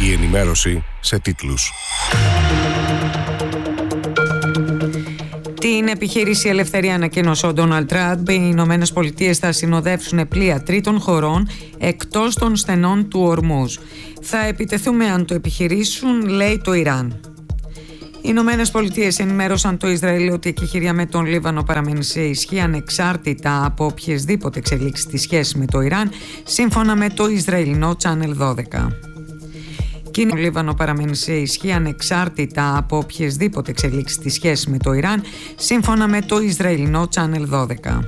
Η ενημέρωση σε τίτλους. Την επιχείρηση Ελευθερία ανακοίνωσε ο Ντόναλντ Τραμπ. Οι Ηνωμένες Πολιτείες θα συνοδεύσουν πλοία τρίτων χωρών εκτός των στενών του Ορμούζ. Θα επιτεθούμε αν το επιχειρήσουν, λέει το Ιράν. Οι Ηνωμένες Πολιτείες ενημέρωσαν το Ισραήλ ότι η εκεχηρία με τον Λίβανο παραμένει σε ισχύ ανεξάρτητα από οποιασδήποτε εξελίξεις στη σχέση με το Ιράν, σύμφωνα με το Ισραηλινό Channel 12. Το Λίβανο παραμένει σε ισχύ ανεξάρτητα από οποιασδήποτε εξελίξεις στη σχέση με το Ιράν, σύμφωνα με το Ισραηλινό Channel 12.